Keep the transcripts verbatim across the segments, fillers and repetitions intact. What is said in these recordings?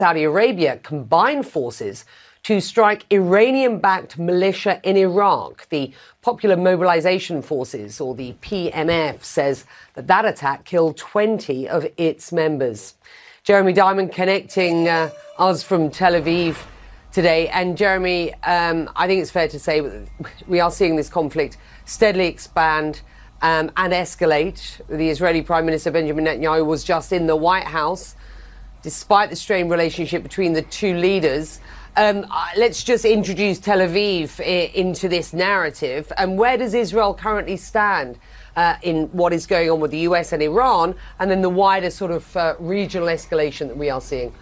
Saudi Arabia combined forces to strike Iranian-backed militia in Iraq. The Popular Mobilization Forces, or the P M F, says that that attack killed twenty of its members. Jeremy Diamond connecting uh, us from Tel Aviv today. And Jeremy, um, I think it's fair to say we are seeing this conflict steadily expand um, and escalate. The Israeli Prime Minister Benjamin Netanyahu was just in the White House, despite the strained relationship between the two leaders. Um, uh, let's just introduce Tel Aviv I- into this narrative. And where does Israel currently stand uh, in what is going on with the U S and Iran, and then the wider sort of uh, regional escalation that we are seeing?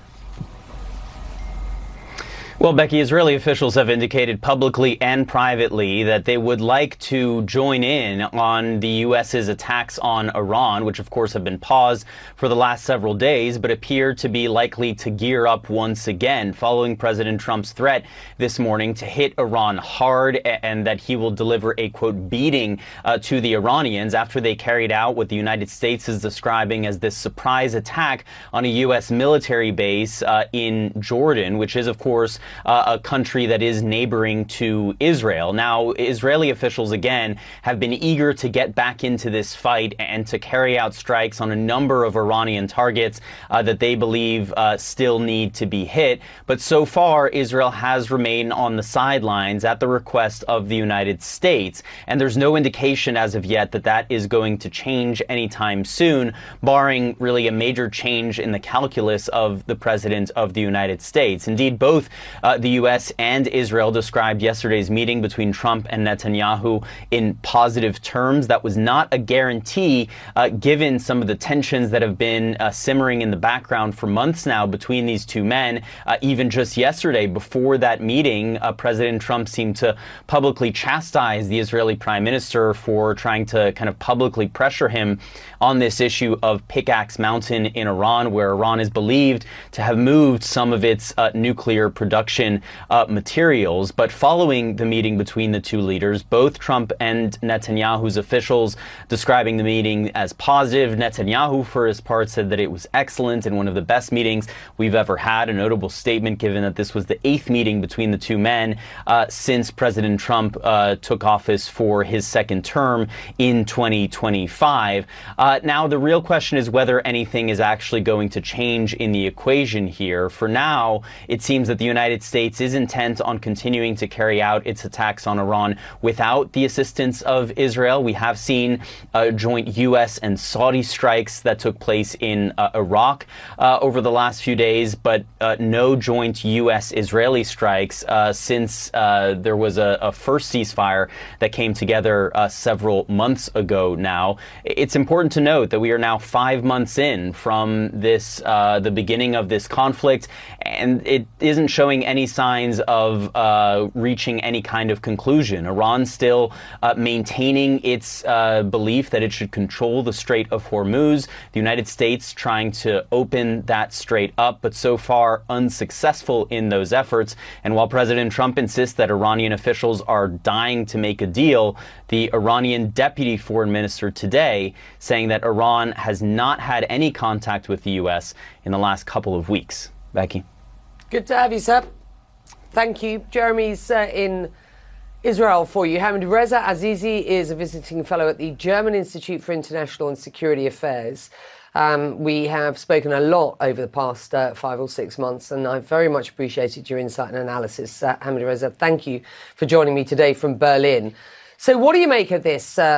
Well, Becky, Israeli officials have indicated publicly and privately that they would like to join in on the U S's attacks on Iran, which of course have been paused for the last several days, but appear to be likely to gear up once again following President Trump's threat this morning to hit Iran hard, and that he will deliver a, quote, beating uh, to the Iranians after they carried out what the United States is describing as this surprise attack on a U S military base uh, in Jordan, which is, of course, Uh, a country that is neighboring to Israel. Now, Israeli officials, again, have been eager to get back into this fight and to carry out strikes on a number of Iranian targets uh, that they believe uh, still need to be hit. But so far, Israel has remained on the sidelines at the request of the United States. And there's no indication as of yet that that is going to change anytime soon, barring really a major change in the calculus of the President of the United States. Indeed, both Uh, the U S and Israel described yesterday's meeting between Trump and Netanyahu in positive terms. That was not a guarantee, uh, given some of the tensions that have been uh, simmering in the background for months now between these two men. Uh, even just yesterday, before that meeting, uh, President Trump seemed to publicly chastise the Israeli Prime Minister for trying to kind of publicly pressure him on this issue of Pickaxe Mountain in Iran, where Iran is believed to have moved some of its uh, nuclear production Uh, materials. But following the meeting between the two leaders, both Trump and Netanyahu's officials describing the meeting as positive. Netanyahu, for his part, said that it was excellent and one of the best meetings we've ever had. A notable statement, given that this was the eighth meeting between the two men uh, since President Trump uh, took office for his second term in twenty twenty-five. Uh, now, the real question is whether anything is actually going to change in the equation here. For now, it seems that the United States is intent on continuing to carry out its attacks on Iran without the assistance of Israel. We have seen uh, joint U S and Saudi strikes that took place in uh, Iraq uh, over the last few days, but uh, no joint U S-Israeli strikes uh, since uh, there was a, a first ceasefire that came together uh, several months ago now. It's important to note that we are now five months in from this, uh, the beginning of this conflict, and it isn't showing any signs of uh, reaching any kind of conclusion. Iran still uh, maintaining its uh, belief that it should control the Strait of Hormuz. The United States trying to open that strait up, but so far unsuccessful in those efforts. And while President Trump insists that Iranian officials are dying to make a deal, the Iranian deputy foreign minister today saying that Iran has not had any contact with the U S in the last couple of weeks. Becky. Good to have you, sir. Thank you. Jeremy's uh, in Israel for you. Hamid Reza Azizi is a visiting fellow at the German Institute for International and Security Affairs. Um, we have spoken a lot over the past uh, five or six months, and I've very much appreciated your insight and analysis. Uh, Hamid Reza, thank you for joining me today from Berlin. So what do you make of this uh,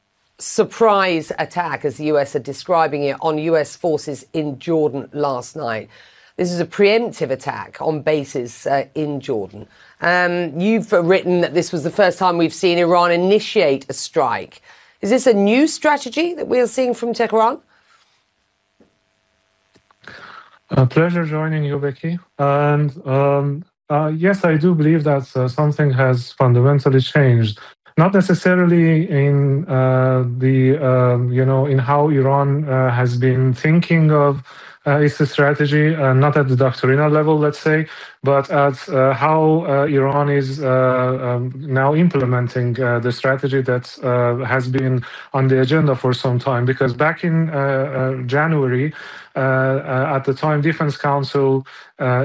surprise attack, as the U S are describing it, on U S forces in Jordan last night? This is a preemptive attack on bases uh, in Jordan. Um, you've written that this was the first time we've seen Iran initiate a strike. Is this a new strategy that we are seeing from Tehran? A pleasure joining you, Becky. And um, uh, yes, I do believe that uh, something has fundamentally changed not necessarily in uh, the um, you know in how Iran uh, has been thinking of uh, its strategy, uh, not at the doctrinal level, let's say, but at uh, how uh, Iran is uh, um, now implementing uh, the strategy that uh, has been on the agenda for some time. Because back in uh, uh, January, uh, uh, at the time Defense Council uh,